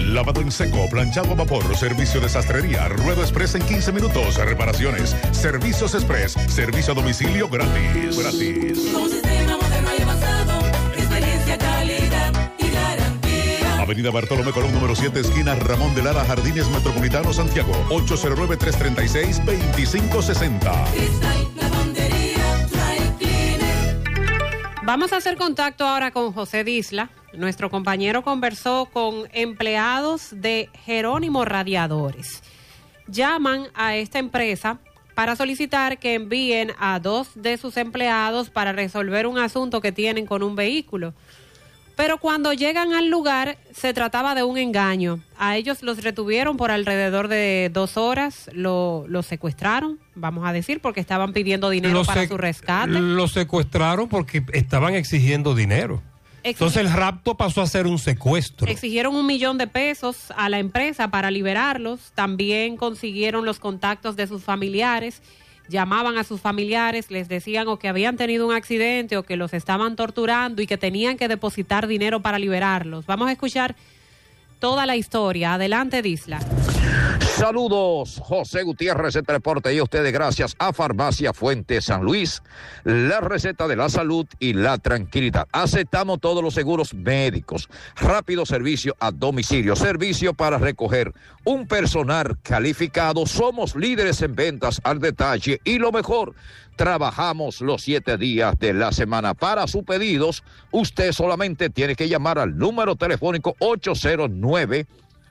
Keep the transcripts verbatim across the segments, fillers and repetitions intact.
lavado en seco, planchado a vapor, servicio de sastrería, ruedo express en quince minutos, reparaciones, servicios express, servicio a domicilio gratis. Gratis. Un sistema moderno y avanzado, experiencia, calidad y garantía. Avenida Bartolomé Colón, número siete, esquina Ramón de Lara, Jardines Metropolitano, Santiago. ocho cero nueve, tres tres seis, dos cinco seis cero. Cristal, lavandería, dry cleaner. Vamos a hacer contacto ahora con José Disla. Nuestro compañero conversó con empleados de Jerónimo Radiadores. Llaman a esta empresa para solicitar que envíen a dos de sus empleados para resolver un asunto que tienen con un vehículo. Pero cuando llegan al lugar se trataba de un engaño. A ellos los retuvieron por alrededor de dos horas, lo, los secuestraron, vamos a decir, porque estaban pidiendo dinero Los para sec- su rescate. Los secuestraron porque estaban exigiendo dinero. Exig- Entonces el rapto pasó a ser un secuestro. Exigieron un millón de pesos a la empresa para liberarlos. También consiguieron los contactos de sus familiares. Llamaban a sus familiares, les decían o que habían tenido un accidente o que los estaban torturando y que tenían que depositar dinero para liberarlos. Vamos a escuchar toda la historia. Adelante, Disla. Saludos, José Gutiérrez, este reporte y a ustedes gracias a Farmacia Fuente San Luis, la receta de la salud y la tranquilidad. Aceptamos todos los seguros médicos, rápido servicio a domicilio, servicio para recoger un personal calificado. Somos líderes en ventas al detalle y lo mejor, trabajamos los siete días de la semana. Para sus pedidos, usted solamente tiene que llamar al número telefónico ocho cero nueve,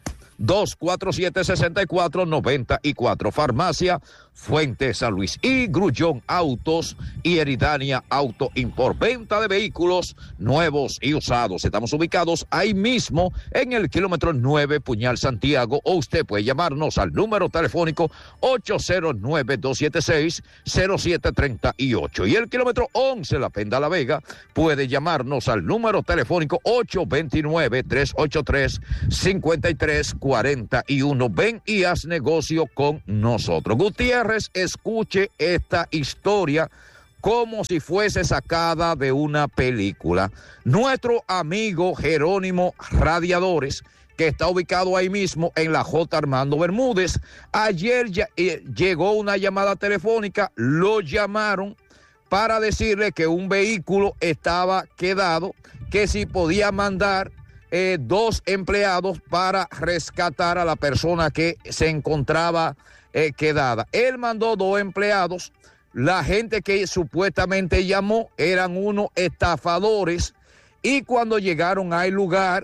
dos cuatro siete, seis cuatro nueve cuatro. Farmacia Fuente San Luis y Grullón Autos y Eridania Auto Import. Venta de vehículos nuevos y usados. Estamos ubicados ahí mismo en el kilómetro nueve, Puñal, Santiago, o usted puede llamarnos al número telefónico ocho cero nueve, dos siete seis, cero siete tres ocho. Y el kilómetro once, La Penda La Vega, puede llamarnos al número telefónico ocho dos nueve, tres ocho tres, cinco tres cuatro uno. Ven y haz negocio con nosotros. Gutiérrez, escuche esta historia como si fuese sacada de una película. Nuestro amigo Jerónimo Radiadores, que está ubicado ahí mismo en la J. Armando Bermúdez, ayer ya, eh, llegó una llamada telefónica, lo llamaron para decirle que un vehículo estaba quedado, que si podía mandar eh, dos empleados para rescatar a la persona que se encontraba Eh, quedada. Él mandó dos empleados. La gente que supuestamente llamó eran unos estafadores y cuando llegaron al lugar,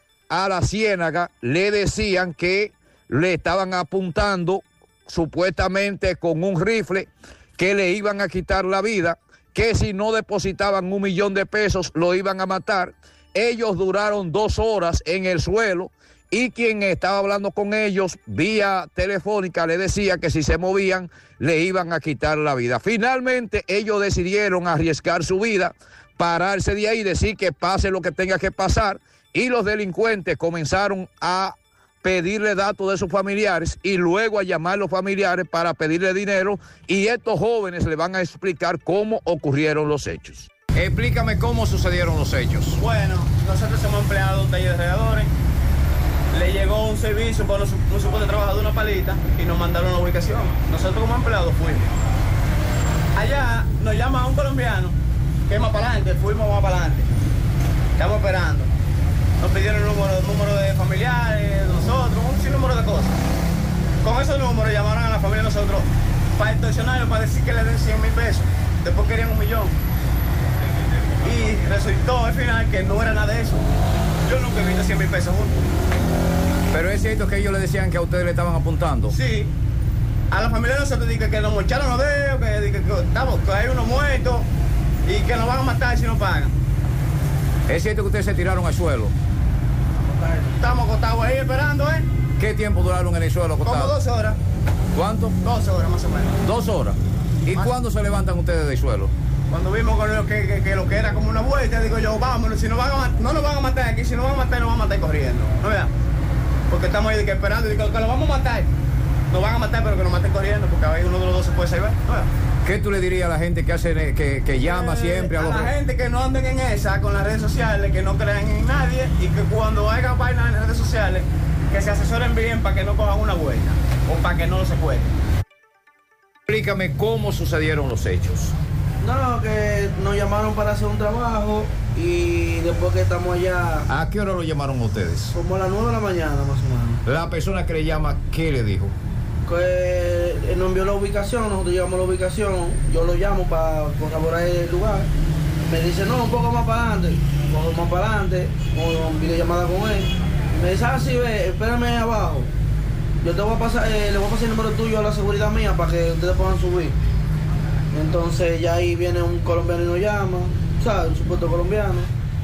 a la ciénaga, le decían que le estaban apuntando supuestamente con un rifle, que le iban a quitar la vida, que si no depositaban un millón de pesos lo iban a matar. Ellos duraron dos horas en el suelo y quien estaba hablando con ellos vía telefónica le decía que si se movían le iban a quitar la vida. Finalmente ellos decidieron arriesgar su vida, pararse de ahí, decir que pase lo que tenga que pasar, y los delincuentes comenzaron a pedirle datos de sus familiares y luego a llamar a los familiares para pedirle dinero, y estos jóvenes le van a explicar cómo ocurrieron los hechos. Explícame cómo sucedieron los hechos. Bueno, nosotros somos empleados de un taller de radiadores. Le llegó un servicio para un supuesto trabajo de una palita y nos mandaron la ubicación. Nosotros como empleados fuimos. Allá nos llama un colombiano, que es más para adelante, fuimos más para adelante. Estamos esperando. Nos pidieron el número, el número de familiares, de nosotros, un sinnúmero de cosas. Con esos números llamaron a la familia de nosotros para extorsionarlos, para decir que le den cien mil pesos. Después querían un millón. Y resultó al final que no era nada de eso. Yo nunca he visto cien mil pesos juntos. Pero es cierto que ellos le decían que a ustedes le estaban apuntando. Sí. A la familia de nosotros dicen que nos mocharon los dedos, que, que, que, estamos, que hay unos muertos y que nos van a matar si no pagan. Es cierto que ustedes se tiraron al suelo. Estamos acostados ahí esperando, ¿eh? ¿Qué tiempo duraron en el suelo acostados? Como dos horas. ¿Cuánto? Dos horas más o menos. Dos horas. ¿Y más. ¿Cuándo se levantan ustedes del suelo? Cuando vimos con lo que, que, que lo que era como una vuelta, digo yo, vámonos, si nos van a, no nos van a matar aquí, si nos van a matar, nos van a matar corriendo. ¿No vean? Porque estamos ahí de que esperando, digo que lo vamos a matar. Nos van a matar, pero que nos maten corriendo, porque ahí uno de los dos se puede salvar. ¿No vean? ¿Qué tú le dirías a la gente que hace que, que llama eh, siempre a, a los... la gente que no anden en esa con las redes sociales, que no crean en nadie y que cuando hagan vainas en las redes sociales se asesoren bien para que no cojan una vuelta o para que no lo secuestren. Explícame cómo sucedieron los hechos. No, que nos llamaron para hacer un trabajo y después que estamos allá... ¿A qué hora lo llamaron ustedes? Como a las nueve de la mañana, más o menos. La persona que le llama, ¿qué le dijo? Que él nos envió la ubicación, nosotros llegamos a la ubicación, yo lo llamo para corroborar el lugar. Me dice, no, un poco más para adelante, un poco más para adelante, con videollamada con él. Me dice, ah, sí, ve, espérame ahí abajo. Yo te voy a pasar, eh, le voy a pasar el número tuyo a la seguridad mía para que ustedes puedan subir. Entonces ya ahí viene un colombiano y nos llama, ¿sabes? Un supuesto colombiano,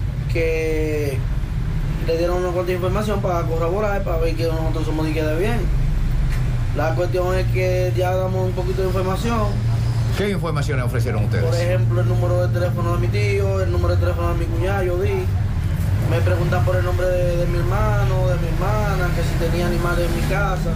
que le dieron una cuanta información para corroborar, para ver que nosotros somos de que de bien. La cuestión es que ya damos un poquito de información. ¿Qué información le ofrecieron ustedes? Por ejemplo, el número de teléfono de mi tío, el número de teléfono de mi cuñado, yo di. Me preguntan por el nombre de, de mi hermano, de mi hermana, que si tenía animales en mi casa.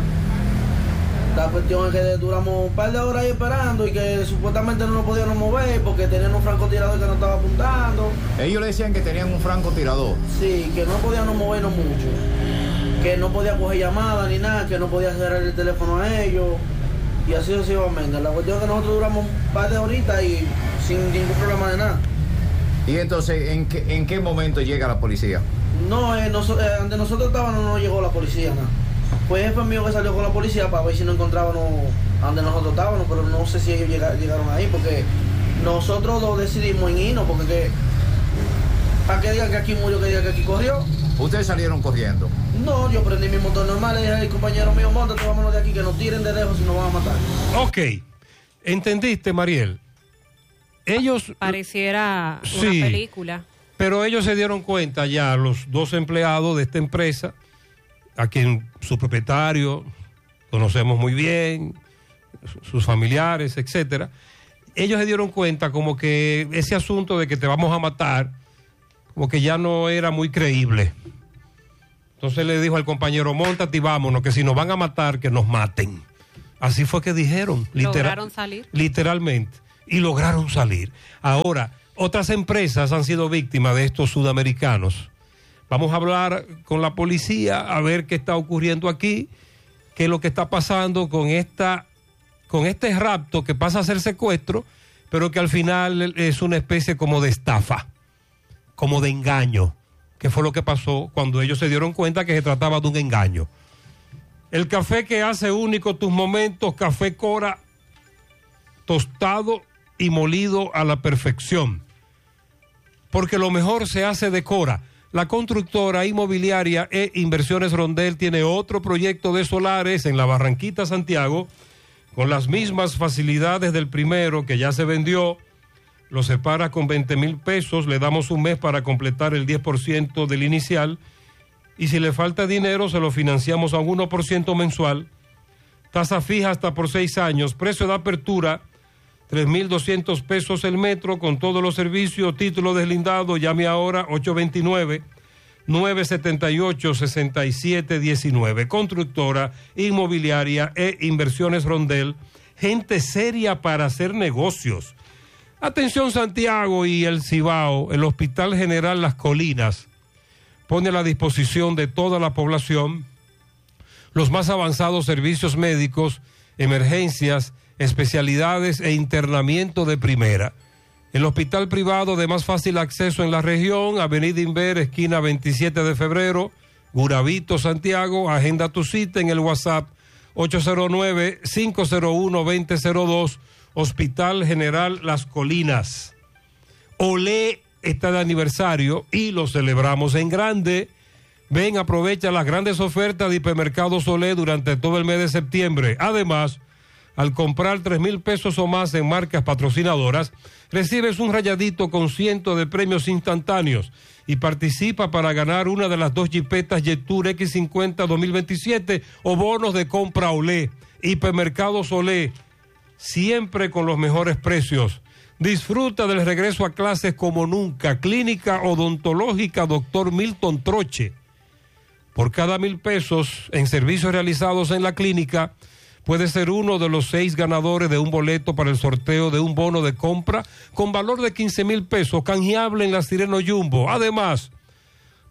La cuestión es que duramos un par de horas ahí esperando y que supuestamente no nos podíamos mover porque tenían un francotirador que nos estaba apuntando. Ellos le decían que tenían un francotirador. Sí, que no podíamos movernos mucho. Que no podía coger llamadas ni nada, que no podía cerrar el teléfono a ellos. Y así sucesivamente. La cuestión es que nosotros duramos un par de horitas y sin ningún problema de nada. ¿Y entonces en qué, en qué momento llega la policía? No, eh, noso, eh, ante nosotros estábamos, no, no llegó la policía, nada. Fue el jefe mío que salió con la policía para ver si nos encontrábamos donde nosotros estábamos, pero no sé si ellos llegaron, llegaron ahí, porque nosotros dos decidimos en irnos, porque que, para que digan que aquí murió, que digan que aquí corrió. ¿Ustedes salieron corriendo? No, yo prendí mi motor normal, le dije al compañero mío, montate, vámonos de aquí, que nos tiren de lejos si nos van a matar. Ok, ¿entendiste, Mariel? Ellos... Pareciera Sí, una película. Pero ellos se dieron cuenta ya, los dos empleados de esta empresa, a quien su propietario conocemos muy bien, sus familiares, etcétera. Ellos se dieron cuenta como que ese asunto de que te vamos a matar, como que ya no era muy creíble. Entonces le dijo al compañero, móntate y vámonos, que si nos van a matar, que nos maten. Así fue que dijeron. ¿Lograron salir? Literalmente. Y lograron salir. Ahora, otras empresas han sido víctimas de estos sudamericanos. Vamos a hablar con la policía a ver qué está ocurriendo aquí, qué es lo que está pasando con esta, con este rapto que pasa a ser secuestro, pero que al final es una especie como de estafa, como de engaño, que fue lo que pasó cuando ellos se dieron cuenta que se trataba de un engaño. El café que hace único tus momentos, Café Cora, tostado y molido a la perfección, porque lo mejor se hace de Cora. La constructora inmobiliaria e Inversiones Rondel tiene otro proyecto de solares en la Barranquita, Santiago, con las mismas facilidades del primero que ya se vendió. Lo separa con veinte mil pesos, le damos un mes para completar el diez por ciento del inicial y si le falta dinero se lo financiamos a un uno por ciento mensual. Tasa fija hasta por seis años, precio de apertura tres mil doscientos pesos el metro con todos los servicios, título deslindado, llame ahora ocho dos nueve, nueve siete ocho, seis siete uno nueve. Constructora, inmobiliaria e Inversiones Rondel, gente seria para hacer negocios. Atención Santiago y el Cibao, el Hospital General Las Colinas pone a la disposición de toda la población los más avanzados servicios médicos, emergencias, especialidades e internamiento de primera. El hospital privado de más fácil acceso en la región, Avenida Inver, esquina veintisiete de febrero, Guravito, Santiago. Agenda tu cita en el WhatsApp ocho cero nueve, cinco cero uno, dos cero cero dos, Hospital General Las Colinas. Olé está de aniversario y lo celebramos en grande. Ven, aprovecha las grandes ofertas de Hipermercados Olé durante todo el mes de septiembre. Además, al comprar tres mil pesos o más en marcas patrocinadoras, recibes un rayadito con cientos de premios instantáneos y participa para ganar una de las dos jipetas Jetour equis cincuenta dos mil veintisiete o bonos de compra Olé. Hipermercados Olé, siempre con los mejores precios. Disfruta del regreso a clases como nunca. Clínica Odontológica Doctor Milton Troche. Por cada mil pesos en servicios realizados en la clínica, puede ser uno de los seis ganadores de un boleto para el sorteo de un bono de compra con valor de quince mil pesos, canjeable en la Sireno Jumbo. Además,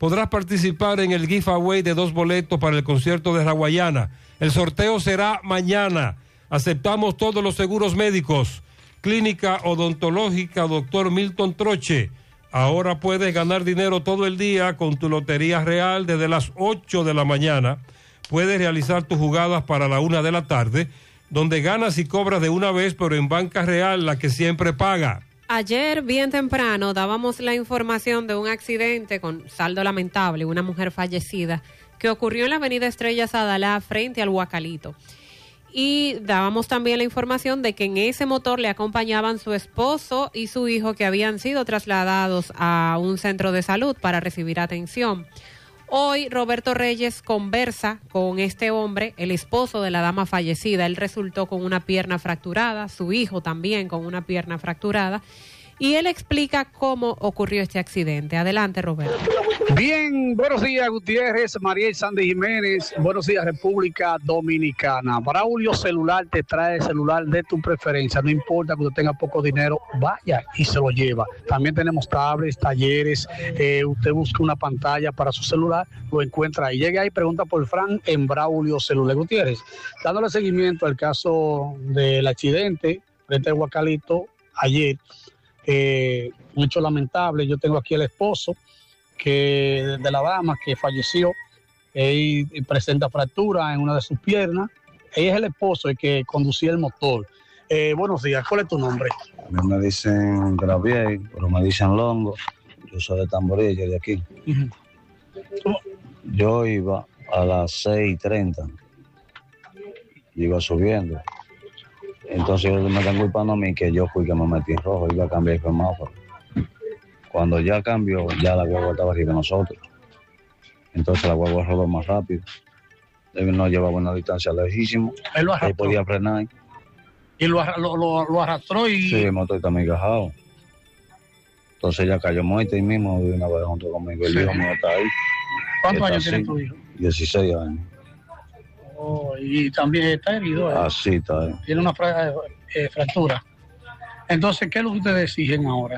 podrás participar en el giveaway de dos boletos para el concierto de La Guayana. El sorteo será mañana. Aceptamos todos los seguros médicos. Clínica Odontológica Doctor Milton Troche. Ahora puedes ganar dinero todo el día con tu Lotería Real desde las ocho de la mañana. Puedes realizar tus jugadas para la una de la tarde, donde ganas y cobras de una vez, pero en Banca Real, la que siempre paga. Ayer, bien temprano, dábamos la información de un accidente con saldo lamentable, una mujer fallecida, que ocurrió en la avenida Estrellas Adalá, frente al Huacalito. Y dábamos también la información de que en ese motor le acompañaban su esposo y su hijo, que habían sido trasladados a un centro de salud para recibir atención. Hoy Roberto Reyes conversa con este hombre, el esposo de la dama fallecida. Él resultó con una pierna fracturada, su hijo también con una pierna fracturada. Y él explica cómo ocurrió este accidente. Adelante, Roberto. Bien, buenos días, Gutiérrez, Mariel Sandy Jiménez. Buenos días, República Dominicana. Braulio Celular te trae el celular de tu preferencia. No importa que usted tenga poco dinero, vaya y se lo lleva. También tenemos tablets, talleres. Eh, usted busca una pantalla para su celular, lo encuentra ahí. Llegue ahí, pregunta por Fran en Braulio Celular. Gutiérrez, dándole seguimiento al caso del accidente frente al Huacalito ayer. Eh, un hecho lamentable. Yo tengo aquí el esposo que de la dama que falleció. Él presenta fractura en una de sus piernas. Ella es el esposo, el que conducía el motor. Eh, buenos días, ¿cuál es tu nombre? A mí me dicen Gravier, pero me dicen Longo. Yo soy de Tamborilla, de aquí. Uh-huh. Yo iba a las seis y treinta. Iba subiendo. Entonces me están culpando a mí que yo fui que me metí en rojo, iba a cambiar el semáforo. Cuando ya cambió, ya la guagua estaba arriba de nosotros. Entonces la guagua rodó más rápido. Él no llevaba una distancia lejísima. Él lo arrastró. Él podía frenar. Y lo, lo, lo, lo arrastró y... Sí, el motor está muy gajado. Entonces ella cayó muerta ahí mismo de una vez junto conmigo. El sí. Hijo mío está ahí. ¿Cuántos años así, tiene tu hijo? dieciséis años. Oh, y también está herido. ¿eh? Así está. Eh. Tiene una fra eh, fractura. Entonces, ¿qué es lo que ustedes exigen ahora?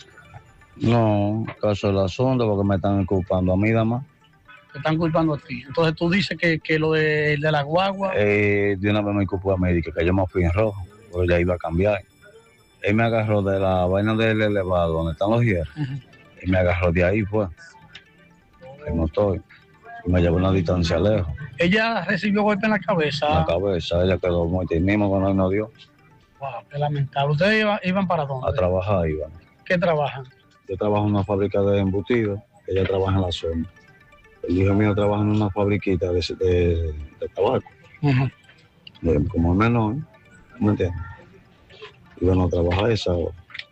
No, caso del asunto, porque me están culpando a mí, dama. Te están culpando a ti. Entonces, tú dices que, que lo de, de la guagua... Eh, de una vez me culpó a mí, que yo me fui en rojo, porque ya iba a cambiar. Él me agarró de la vaina del elevado, donde están los hierros. Uh-huh. Él me agarró de ahí, pues. El motor. Y me llevó una distancia lejos. ¿Ella recibió golpe en la cabeza? En la cabeza, ella quedó muerta y mismo cuando él nos dio. Wow, qué lamentable. ¿Ustedes iban, iban para dónde? A trabajar iban. ¿Qué trabajan? Yo trabajo en una fábrica de embutidos, ella trabaja en la zona. El hijo mío trabaja en una fabriquita de, de, de tabaco. Uh-huh. de, como menor, ¿me entiendes? Iban a trabajar esa hora.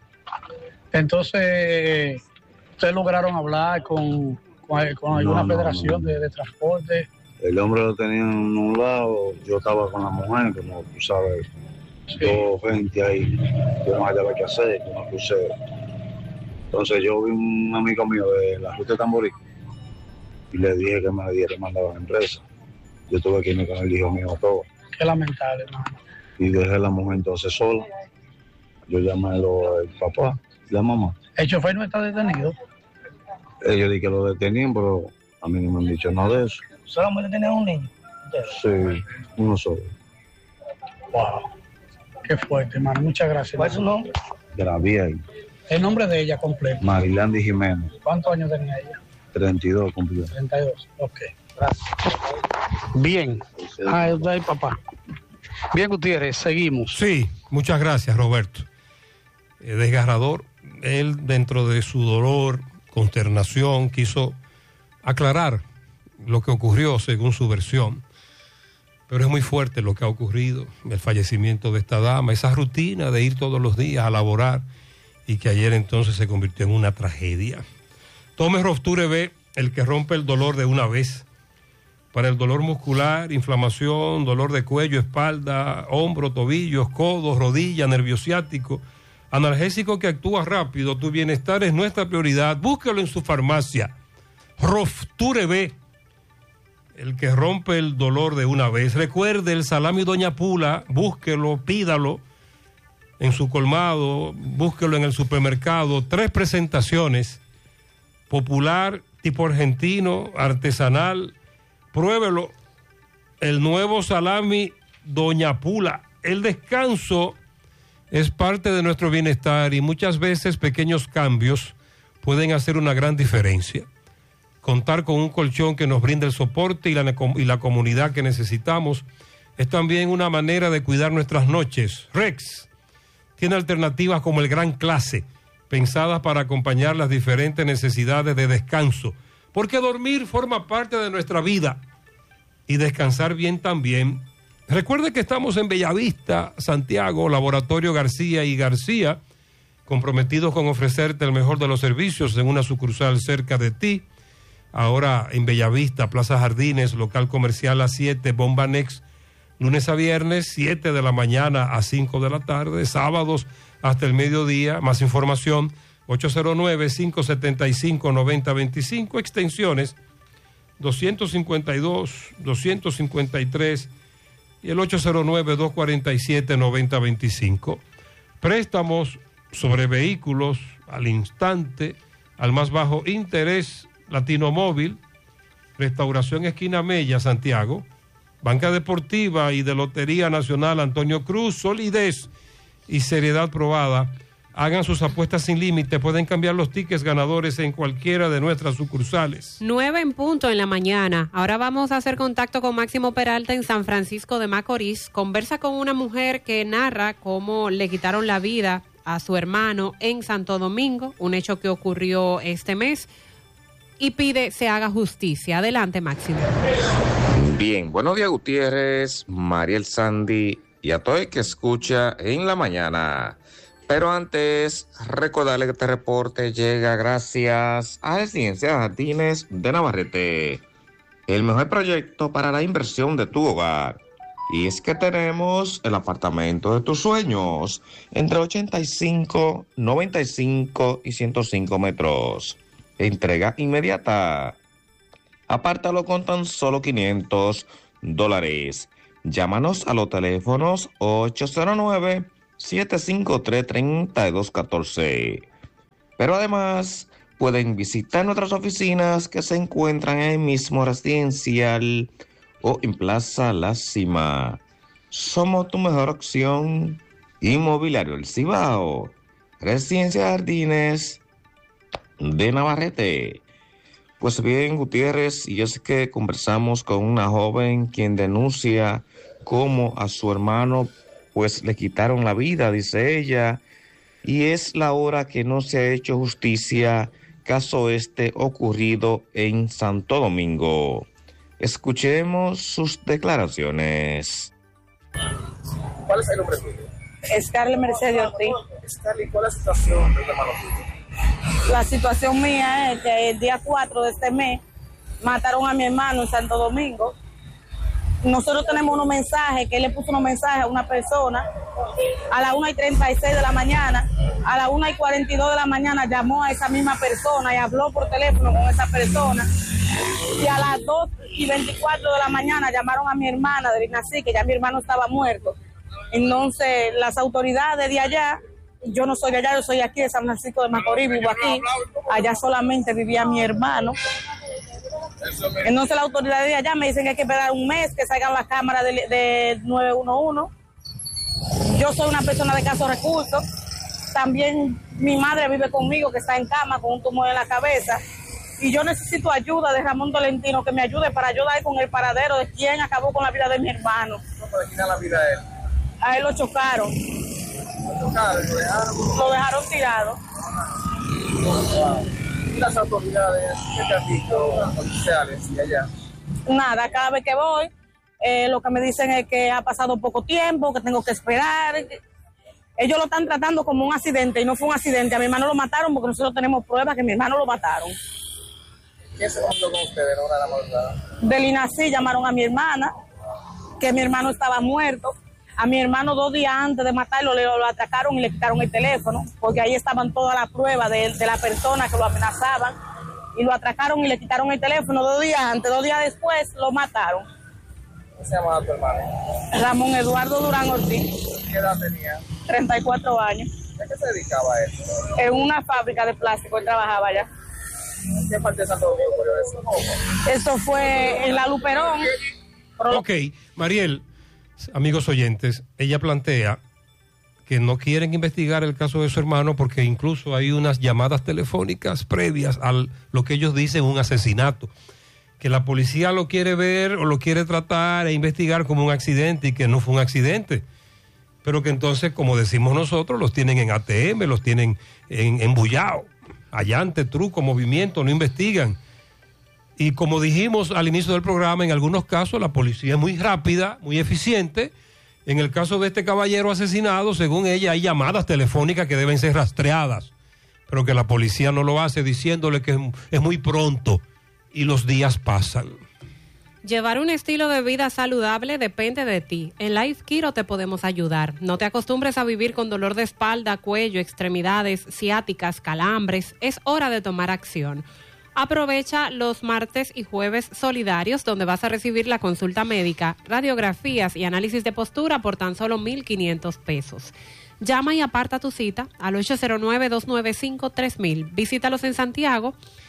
Entonces, ¿ustedes lograron hablar con, con, con alguna no, no, federación no, no. De, de transporte? El hombre lo tenía en un lado, yo estaba con la mujer, como tú sabes, sí. Dos gente ahí, yo no hallaba qué hacer, yo no puse. Entonces yo vi un amigo mío de la ruta de Tamborí y le dije que me diera, mandaba a la empresa. Yo tuve que irme con el hijo mío todo. Qué lamentable, hermano. Y dejé a la mujer entonces sola. Yo llamé al papá y la mamá. ¿El chofer no está detenido? Ellos dije que lo detenían, pero a mí no me han dicho nada de eso. ¿Solamente tenía un niño? Sí, uno solo. Wow. Qué fuerte, hermano. Muchas gracias. ¿Cuál es su nombre? Gravier. El nombre de ella completo. Marilandi Jiménez. ¿Cuántos años tenía ella? treinta y dos cumplió. treinta y dos, ok. Gracias. Bien. Ah, es ahí, papá. Bien, Gutiérrez, seguimos. Sí, muchas gracias, Roberto. Eh, desgarrador. Él, dentro de su dolor, consternación, quiso aclarar lo que ocurrió según su versión. Pero es muy fuerte lo que ha ocurrido, el fallecimiento de esta dama, esa rutina de ir todos los días a laborar y que ayer entonces se convirtió en una tragedia. Tome Rofture B, el que rompe el dolor de una vez. Para el dolor muscular, inflamación, dolor de cuello, espalda, hombro, tobillos, codos, rodilla, nervio ciático, analgésico que actúa rápido, tu bienestar es nuestra prioridad. Búsquelo en su farmacia. Rofture B, el que rompe el dolor de una vez. Recuerde el salami Doña Pula, búsquelo, pídalo en su colmado, búsquelo en el supermercado. Tres presentaciones, popular, tipo argentino, artesanal. Pruébelo. El nuevo salami Doña Pula. El descanso es parte de nuestro bienestar y muchas veces pequeños cambios pueden hacer una gran diferencia. Contar con un colchón que nos brinde el soporte y la, y la comunidad que necesitamos es también una manera de cuidar nuestras noches. Rex tiene alternativas como el Gran Clase, pensadas para acompañar las diferentes necesidades de descanso, porque dormir forma parte de nuestra vida y descansar bien también. Recuerde que estamos en Bellavista, Santiago, Laboratorio García y García, comprometidos con ofrecerte el mejor de los servicios en una sucursal cerca de ti. Ahora en Bellavista, Plaza Jardines, local comercial A siete, Bomba Next, lunes a viernes, siete de la mañana a cinco de la tarde, sábados hasta el mediodía. Más información, ocho cero nueve, cinco siete cinco, nueve cero dos cinco, extensiones doscientos cincuenta y dos, doscientos cincuenta y tres y el ocho cero nueve, dos cuatro siete, nueve cero dos cinco. Préstamos sobre vehículos al instante, al más bajo interés. Latino Móvil, Restauración Esquina Mella, Santiago, Banca Deportiva y de Lotería Nacional Antonio Cruz, solidez y seriedad probada. Hagan sus apuestas sin límite, pueden cambiar los tickets ganadores en cualquiera de nuestras sucursales. Nueve en punto en la mañana. Ahora vamos a hacer contacto con Máximo Peralta en San Francisco de Macorís. Conversa con una mujer que narra cómo le quitaron la vida a su hermano en Santo Domingo, un hecho que ocurrió este mes, y pide se haga justicia. Adelante, Máximo. Bien, buenos días, Gutiérrez, Mariel Sandy y a todo el que escucha en la mañana. Pero antes, recordarle que este reporte llega gracias a Residencia Jardines de Navarrete, el mejor proyecto para la inversión de tu hogar. Y es que tenemos el apartamento de tus sueños, entre ochenta y cinco, noventa y cinco y ciento cinco metros. Entrega inmediata. Apártalo con tan solo quinientos dólares. Llámanos a los teléfonos ocho cero nueve, siete cinco tres, tres dos uno cuatro. Pero además pueden visitar nuestras oficinas que se encuentran en el mismo residencial o en Plaza La Cima. Somos tu mejor opción. Inmobiliario El Cibao, Residencia Jardines de Navarrete. Pues bien, Gutiérrez, y es que conversamos con una joven quien denuncia cómo a su hermano pues le quitaron la vida, dice ella, y es la hora que no se ha hecho justicia, caso este ocurrido en Santo Domingo. Escuchemos sus declaraciones. ¿Cuál es el nombre tuyo? Scarlett Mercedes Ortiz. Scarlett, ¿cuál es la situación de tu hermano tuyo? La situación mía es que el día cuatro de este mes mataron a mi hermano en Santo Domingo. Nosotros tenemos unos mensajes, que él le puso unos mensajes a una persona a las una y treinta y seis de la mañana. A las una y cuarenta y dos de la mañana llamó a esa misma persona y habló por teléfono con esa persona. Y a las dos y veinticuatro de la mañana llamaron a mi hermana de Linací, que ya mi hermano estaba muerto. Entonces las autoridades de allá, yo no soy de allá, yo soy aquí de San Francisco de Macorís, vivo aquí. Allá solamente vivía mi hermano. Entonces las autoridades de allá me dicen que hay que esperar un mes que salgan las cámaras de, de nueve uno uno. Yo soy una persona de escasos recursos. También mi madre vive conmigo, que está en cama con un tumor en la cabeza. Y yo necesito ayuda de Ramón Tolentino, que me ayude para ayudar con el paradero de quién acabó con la vida de mi hermano. ¿Cómo le quitan la vida a él? A él lo chocaron. ¿Lo chocaron? ¿Lo dejaron? Lo dejaron tirado. Wow. ¿Y las autoridades qué te han dicho, las oficiales de allá? Nada, cada vez que voy, eh, lo que me dicen es que ha pasado poco tiempo, que tengo que esperar. Ellos lo están tratando como un accidente y no fue un accidente. A mi hermano lo mataron porque nosotros tenemos pruebas que mi hermano lo mataron. ¿Quién se comunicó con ustedes, no la madrugada? De Linací llamaron a mi hermana, que mi hermano estaba muerto. A mi hermano dos días antes de matarlo le lo atacaron y le quitaron el teléfono, porque ahí estaban todas las pruebas de, de la persona que lo amenazaban, y lo atracaron y le quitaron el teléfono dos días antes. Dos días después lo mataron. ¿Cómo se llamaba tu hermano? Ramón Eduardo Durán Ortiz. ¿Qué edad tenía? treinta y cuatro años. ¿A qué se dedicaba él? En una fábrica de plástico, él trabajaba allá. ¿Qué parte de Santo Domingo ocurrió eso? Esto fue en la Luperón. Ok, Mariel, amigos oyentes, ella plantea que no quieren investigar el caso de su hermano porque incluso hay unas llamadas telefónicas previas a lo que ellos dicen un asesinato, que la policía lo quiere ver o lo quiere tratar e investigar como un accidente y que no fue un accidente, pero que entonces, como decimos nosotros, los tienen en A T M, los tienen en embullado, allante, truco, movimiento, no investigan. Y como dijimos al inicio del programa, en algunos casos la policía es muy rápida, muy eficiente. En el caso de este caballero asesinado, según ella, hay llamadas telefónicas que deben ser rastreadas, pero que la policía no lo hace diciéndole que es, es muy pronto y los días pasan. Llevar un estilo de vida saludable depende de ti. En Life Kiro te podemos ayudar. No te acostumbres a vivir con dolor de espalda, cuello, extremidades, ciáticas, calambres. Es hora de tomar acción. Aprovecha los martes y jueves solidarios donde vas a recibir la consulta médica, radiografías y análisis de postura por tan solo mil quinientos pesos. Llama y aparta tu cita al ocho cero nueve, dos nueve cinco, tres mil. Visítalos en Santiago,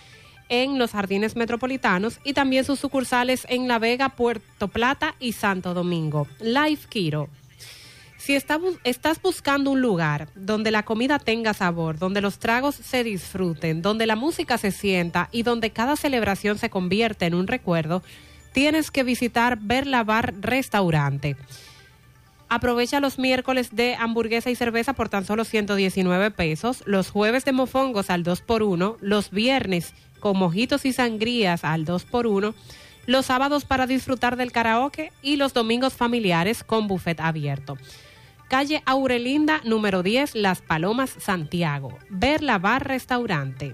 en los Jardines Metropolitanos y también sus sucursales en La Vega, Puerto Plata y Santo Domingo. Life Kiro. Si está, estás buscando un lugar donde la comida tenga sabor, donde los tragos se disfruten, donde la música se sienta y donde cada celebración se convierte en un recuerdo, tienes que visitar Berla Bar Restaurante. Aprovecha los miércoles de hamburguesa y cerveza por tan solo ciento diecinueve pesos, los jueves de mofongos al dos por uno, los viernes con mojitos y sangrías al dos por uno, los sábados para disfrutar del karaoke y los domingos familiares con buffet abierto. Calle Aurelinda, número diez, Las Palomas, Santiago. Berla Bar Restaurante.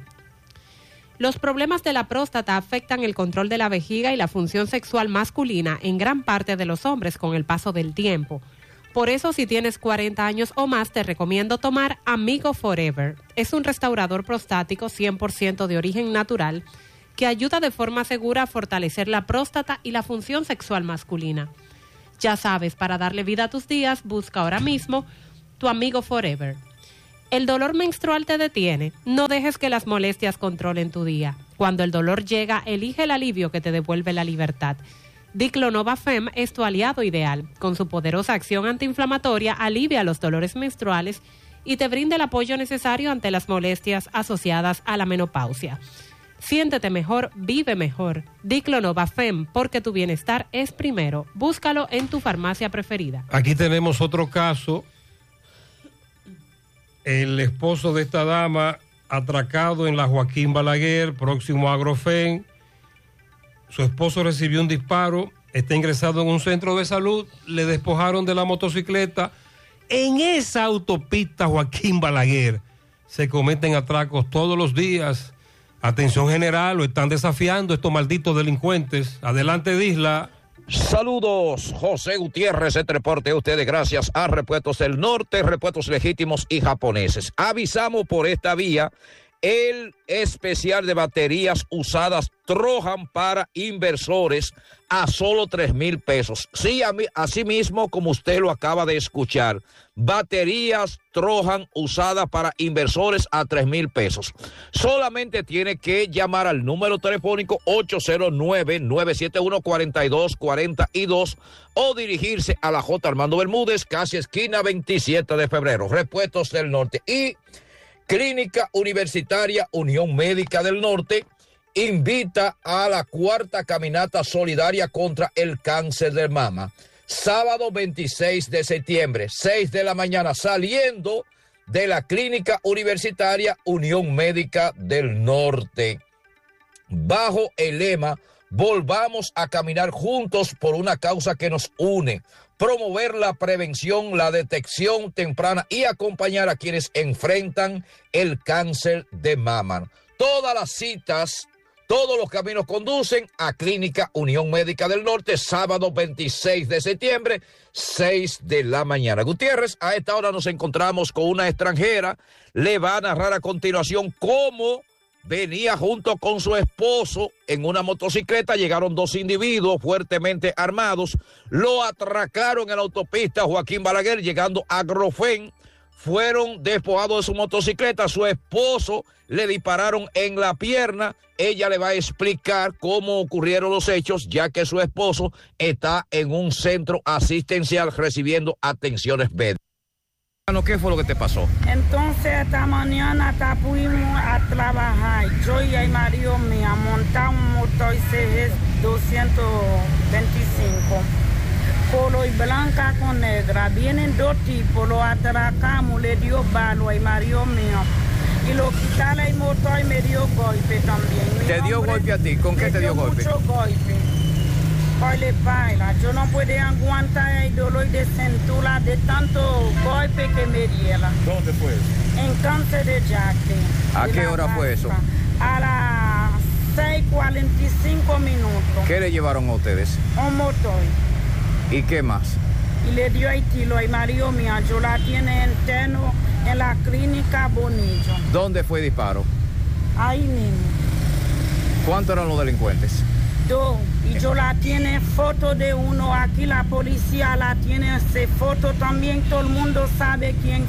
Los problemas de la próstata afectan el control de la vejiga y la función sexual masculina en gran parte de los hombres con el paso del tiempo. Por eso, si tienes cuarenta años o más, te recomiendo tomar Amigo Forever. Es un restaurador prostático cien por ciento de origen natural que ayuda de forma segura a fortalecer la próstata y la función sexual masculina. Ya sabes, para darle vida a tus días, busca ahora mismo tu Amigo Forever. ¿El dolor menstrual te detiene? No dejes que las molestias controlen tu día. Cuando el dolor llega, elige el alivio que te devuelve la libertad. Diclonova Fem es tu aliado ideal. Con su poderosa acción antiinflamatoria, alivia los dolores menstruales y te brinda el apoyo necesario ante las molestias asociadas a la menopausia. Siéntete mejor, vive mejor. Diclonova Fem, porque tu bienestar es primero. Búscalo en tu farmacia preferida. Aquí tenemos otro caso. El esposo de esta dama atracado en la Joaquín Balaguer, próximo a Agrofén. Su esposo recibió un disparo, está ingresado en un centro de salud, le despojaron de la motocicleta. En esa autopista Joaquín Balaguer se cometen atracos todos los días. Atención general, lo están desafiando estos malditos delincuentes. Adelante, Disla. Saludos, José Gutiérrez, este reporte a ustedes gracias a Repuestos del Norte, repuestos legítimos y japoneses. Avisamos por esta vía el especial de baterías usadas Trojan para inversores a solo tres mil pesos. Sí, a mí, así mismo como usted lo acaba de escuchar, baterías Trojan usadas para inversores a tres mil pesos. Solamente tiene que llamar al número telefónico ocho cero nueve, nueve siete uno, cuatro dos cuatro dos o dirigirse a la J. Armando Bermúdez, casi esquina veintisiete de febrero, Repuestos del Norte. Y Clínica Universitaria Unión Médica del Norte invita a la cuarta caminata solidaria contra el cáncer de mama. Sábado veintiséis de septiembre, seis de la mañana, saliendo de la Clínica Universitaria Unión Médica del Norte. Bajo el lema, volvamos a caminar juntos por una causa que nos une. Promover la prevención, la detección temprana y acompañar a quienes enfrentan el cáncer de mama. Todas las citas, todos los caminos conducen a Clínica Unión Médica del Norte, sábado veintiséis de septiembre, seis de la mañana. Gutiérrez, a esta hora nos encontramos con una extranjera. Le va a narrar a continuación cómo venía junto con su esposo en una motocicleta. Llegaron dos individuos fuertemente armados, lo atracaron en la autopista Joaquín Balaguer, llegando a Agrofén. fueron despojados de su motocicleta. Su esposo le dispararon en la pierna. Ella le va a explicar cómo ocurrieron los hechos, ya que su esposo está en un centro asistencial recibiendo atenciones médicas. ¿Qué fue lo que te pasó? Entonces esta mañana hasta fuimos a trabajar. Yo y el marido mío montamos un motor C G doscientos veinticinco. Polo y blanca con negra. Vienen dos tipos, lo atracamos, le dio balo al marido mío. Y lo quitaron el motor y me dio golpe también. Mi ¿Te dio golpe a ti? ¿Con qué te dio golpe? Mucho golpe. Baile, baila. Yo no puedo aguantar el dolor de cintura de tanto golpe que me diera. ¿Dónde fue eso? En Cáncer de Yaque. ¿A qué hora fue eso? A las seis cuarenta y cinco minutos. ¿Qué le llevaron a ustedes? Un motor. ¿Y qué más? Y le dio el tiro al marido mío. Yo la tiene interno en la clínica Bonillo. ¿Dónde fue el disparo? Ahí mismo. ¿Cuántos eran los delincuentes? Dos. Y yo la tiene foto de uno. Aquí la policía la tiene esa foto también. Todo el mundo sabe quién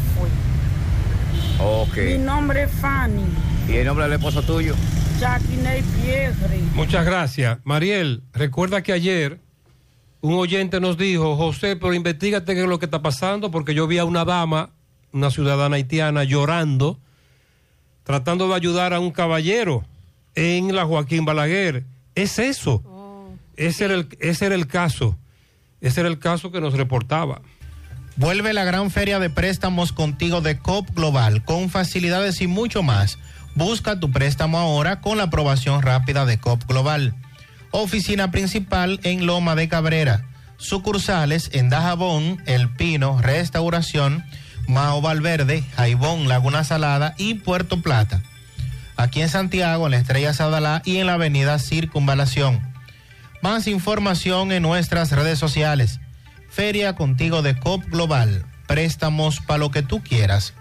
fue. Ok. Mi nombre es Fanny. ¿Y el nombre del esposo tuyo? Jacqueline Pierre. Muchas gracias. Mariel, recuerda que ayer un oyente nos dijo, José, pero investígate qué es lo que está pasando, porque yo vi a una dama, una ciudadana haitiana, llorando, tratando de ayudar a un caballero en la Joaquín Balaguer. Es eso. Oh, ese, sí. era el, ese era el caso. Ese era el caso que nos reportaba. Vuelve la gran feria de préstamos contigo de Coop Global, con facilidades y mucho más. Busca tu préstamo ahora con la aprobación rápida de Coop Global. Oficina principal en Loma de Cabrera. Sucursales en Dajabón, El Pino, Restauración, Mao Valverde, Jaibón, Laguna Salada y Puerto Plata. Aquí en Santiago, en la Estrella Sadalá y en la avenida Circunvalación. Más información en nuestras redes sociales. Feria contigo de Coop Global. Préstamos para lo que tú quieras.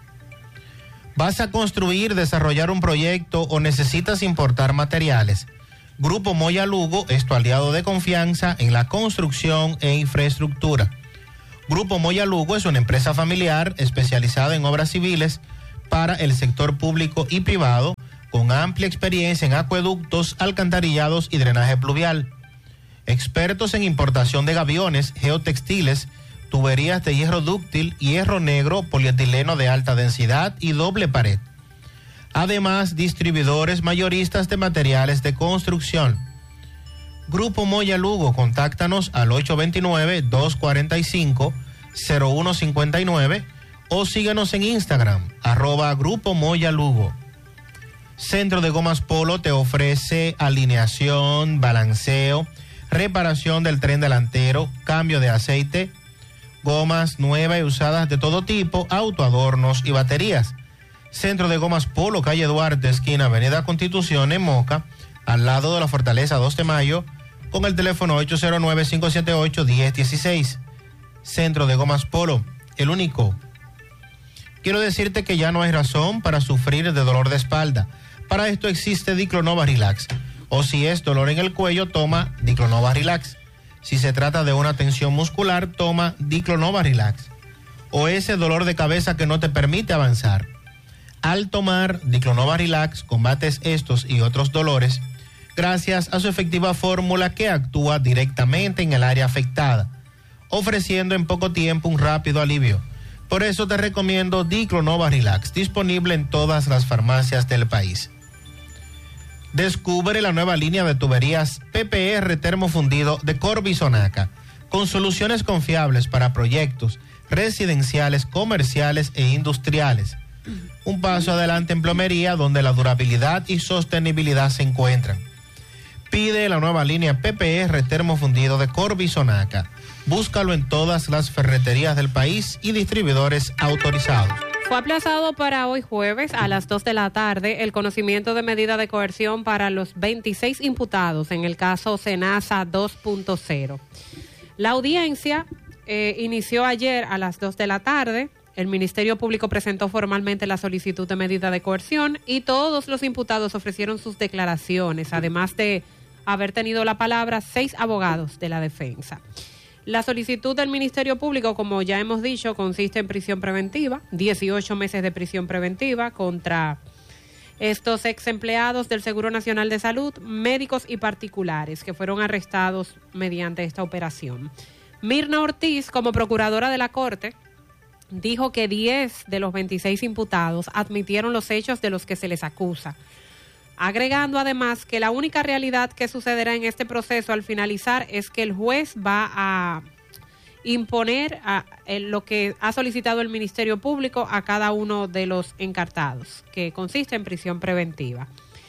¿Vas a construir, desarrollar un proyecto o necesitas importar materiales? Grupo Moya Lugo es tu aliado de confianza en la construcción e infraestructura. Grupo Moya Lugo es una empresa familiar especializada en obras civiles para el sector público y privado, con amplia experiencia en acueductos, alcantarillados y drenaje pluvial. Expertos en importación de gaviones, geotextiles, tuberías de hierro dúctil, hierro negro, polietileno de alta densidad y doble pared. Además, distribuidores mayoristas de materiales de construcción. Grupo Moya Lugo, contáctanos al ocho dos nueve, dos cuatro cinco, cero uno cinco nueve o síguenos en Instagram, arroba Grupo Moya Lugo. Centro de Gomas Polo te ofrece alineación, balanceo, reparación del tren delantero, cambio de aceite, gomas nuevas y usadas de todo tipo, autoadornos y baterías. Centro de Gomas Polo, calle Duarte, esquina Avenida Constitución, en Moca, al lado de la Fortaleza dos de Mayo, con el teléfono ocho cero nueve, cinco siete ocho, uno cero uno seis. Centro de Gomas Polo, el único. Quiero decirte que ya no hay razón para sufrir de dolor de espalda. Para esto existe Diclonova Relax. O si es dolor en el cuello, toma Diclonova Relax. Si se trata de una tensión muscular, toma Diclonova Relax. O ese dolor de cabeza que no te permite avanzar. Al tomar Diclonova Relax, combates estos y otros dolores gracias a su efectiva fórmula que actúa directamente en el área afectada, ofreciendo en poco tiempo un rápido alivio. Por eso te recomiendo Diclonova Relax, disponible en todas las farmacias del país. Descubre la nueva línea de tuberías P P R termofundido de Corby Sonaca, con soluciones confiables para proyectos residenciales, comerciales e industriales. Un paso adelante en plomería, donde la durabilidad y sostenibilidad se encuentran. Pide la nueva línea P P R termofundido de Corby Sonaca. Búscalo en todas las ferreterías del país y distribuidores autorizados. Fue aplazado para hoy jueves a las dos de la tarde el conocimiento de medida de coerción para los veintiséis imputados en el caso Senasa dos punto cero. La audiencia eh, inició ayer a las dos de la tarde. El Ministerio Público presentó formalmente la solicitud de medida de coerción y todos los imputados ofrecieron sus declaraciones, además de haber tenido la palabra seis abogados de la defensa. La solicitud del Ministerio Público, como ya hemos dicho, consiste en prisión preventiva, dieciocho meses de prisión preventiva contra estos ex empleados del Seguro Nacional de Salud, médicos y particulares que fueron arrestados mediante esta operación. Mirna Ortiz, como procuradora de la Corte, dijo que diez de los veintiséis imputados admitieron los hechos de los que se les acusa, agregando además que la única realidad que sucederá en este proceso al finalizar es que el juez va a imponer a, a lo que ha solicitado el Ministerio Público a cada uno de los encartados, que consiste en prisión preventiva.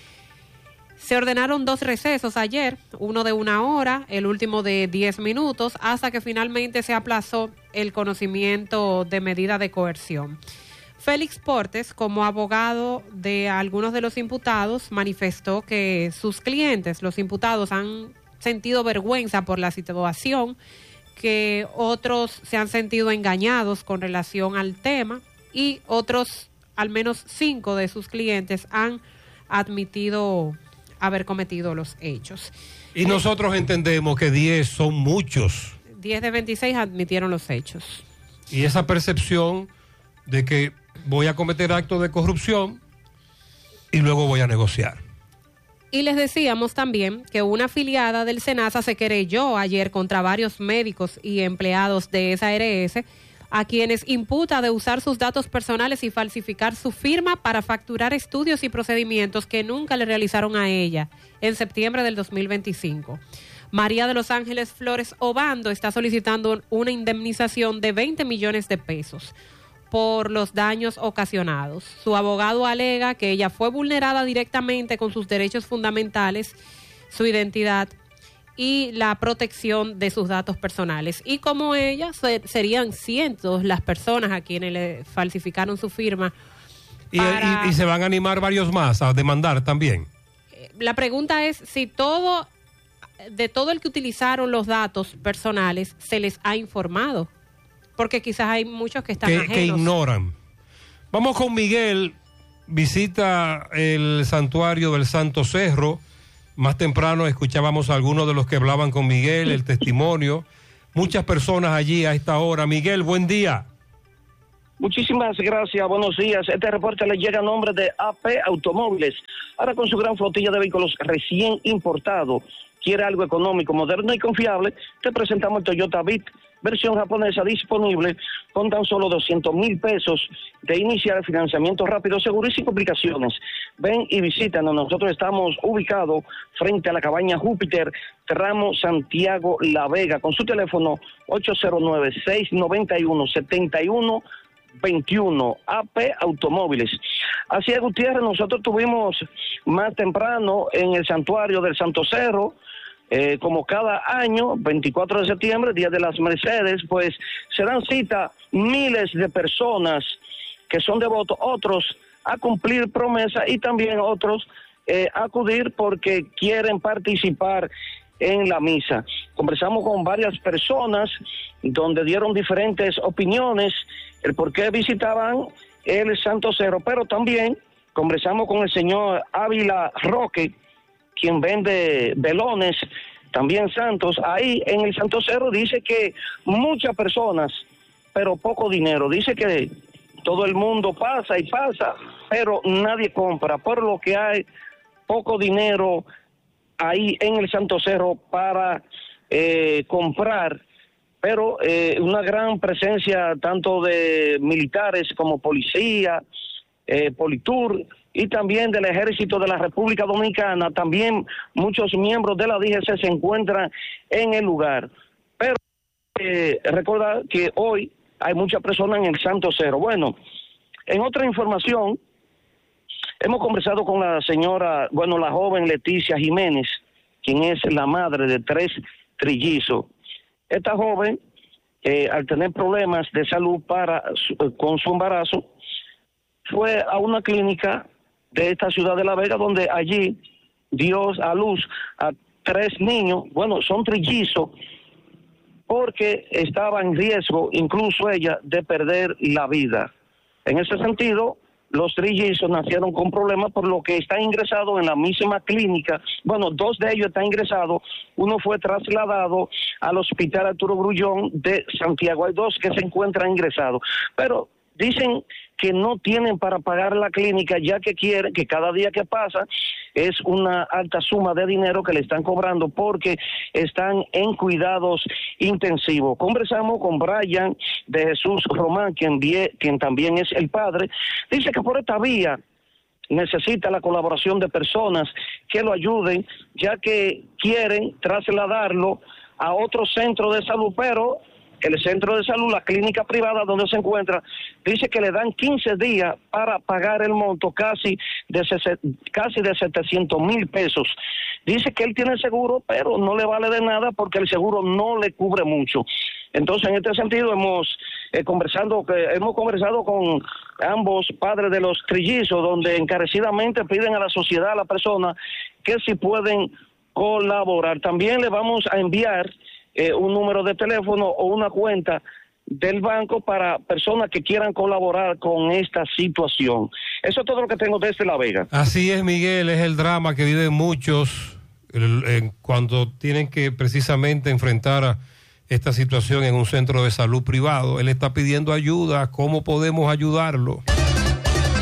Se ordenaron dos recesos ayer, uno de una hora, el último de diez minutos, hasta que finalmente se aplazó el conocimiento de medida de coerción. Félix Portes, como abogado de algunos de los imputados, manifestó que sus clientes, los imputados, han sentido vergüenza por la situación, que otros se han sentido engañados con relación al tema y otros, al menos cinco de sus clientes, han admitido haber cometido los hechos. Y nosotros entendemos que diez son muchos. diez de veintiséis admitieron los hechos. Y esa percepción de que voy a cometer actos de corrupción y luego voy a negociar. Y les decíamos también que una afiliada del SENASA se querelló ayer contra varios médicos y empleados de esa A R S, a quienes imputa de usar sus datos personales y falsificar su firma para facturar estudios y procedimientos que nunca le realizaron a ella en septiembre del dos mil veinticinco. María de los Ángeles Flores Obando está solicitando una indemnización de veinte millones de pesos por los daños ocasionados. Su abogado alega que ella fue vulnerada directamente con sus derechos fundamentales, su identidad y la protección de sus datos personales. Y como ella, ser, serían cientos las personas a quienes le falsificaron su firma. Y, para... y, y se van a animar varios más a demandar también. La pregunta es si todo, de todo el que utilizaron los datos personales, se les ha informado. Porque quizás hay muchos que están que, ajenos. Que ignoran. Vamos con Miguel, visita el santuario del Santo Cerro. Más temprano escuchábamos a algunos de los que hablaban con Miguel, el testimonio. Muchas personas allí a esta hora. Miguel, buen día. Muchísimas gracias, buenos días. Este reporte le llega a nombre de A P Automóviles. Ahora con su gran flotilla de vehículos recién importados. Quiere algo económico, moderno y confiable. Te presentamos el Toyota Beat, versión japonesa, disponible con tan solo doscientos mil pesos de iniciar financiamiento rápido, seguro y sin complicaciones. Ven y visítanos. Nosotros estamos ubicados frente a la cabaña Júpiter, tramo Santiago La Vega, con su teléfono ocho cero nueve, seis nueve uno, siete uno veintiuno. A P Automóviles. Así es, Gutiérrez, nosotros tuvimos más temprano en el santuario del Santo Cerro, eh, como cada año, veinticuatro de septiembre, Día de las Mercedes, pues se dan cita miles de personas que son devotos, otros a cumplir promesa y también otros eh, a acudir porque quieren participar en la misa. Conversamos con varias personas donde dieron diferentes opiniones, el por qué visitaban el Santo Cerro, pero también conversamos con el señor Ávila Roque, quien vende velones, también santos. Ahí en el Santo Cerro dice que muchas personas, pero poco dinero. Dice que todo el mundo pasa y pasa, pero nadie compra, por lo que hay poco dinero ahí en el Santo Cerro para eh, comprar, pero eh, una gran presencia tanto de militares como policía, eh, Politur y también del Ejército de la República Dominicana. También muchos miembros de la D G C se encuentran en el lugar. Pero eh, recuerda que hoy hay muchas personas en el Santo Cerro. Bueno, en otra información, hemos conversado con la señora, bueno, la joven Leticia Jiménez, quien es la madre de tres trillizos. Esta joven, eh, al tener problemas de salud para su, con su embarazo, fue a una clínica de esta ciudad de La Vega, donde allí dio a luz a tres niños, bueno, son trillizos, porque estaba en riesgo, incluso ella, de perder la vida. En ese sentido, los trillizos nacieron con problemas, por lo que están ingresados en la misma clínica. Bueno, dos de ellos están ingresados. Uno fue trasladado al Hospital Arturo Grullón de Santiago. Hay dos que se encuentran ingresados. Pero dicen que no tienen para pagar la clínica, ya que quieren que cada día que pasa es una alta suma de dinero que le están cobrando porque están en cuidados intensivos. Conversamos con Brian de Jesús Román, quien, vie, quien también es el padre. Dice que por esta vía necesita la colaboración de personas que lo ayuden, ya que quieren trasladarlo a otro centro de salud, pero el centro de salud, la clínica privada donde se encuentra, dice que le dan quince días para pagar el monto casi de casi de setecientos mil pesos. Dice que él tiene seguro, pero no le vale de nada porque el seguro no le cubre mucho. Entonces, en este sentido, hemos eh, conversando, que hemos conversado con ambos padres de los trillizos, donde encarecidamente piden a la sociedad, a la persona, que si pueden colaborar. También le vamos a enviar Eh, un número de teléfono o una cuenta del banco para personas que quieran colaborar con esta situación. Eso es todo lo que tengo desde La Vega. Así es, Miguel, es el drama que viven muchos el, el, cuando tienen que precisamente enfrentar a esta situación en un centro de salud privado. Él está pidiendo ayuda. ¿Cómo podemos ayudarlo?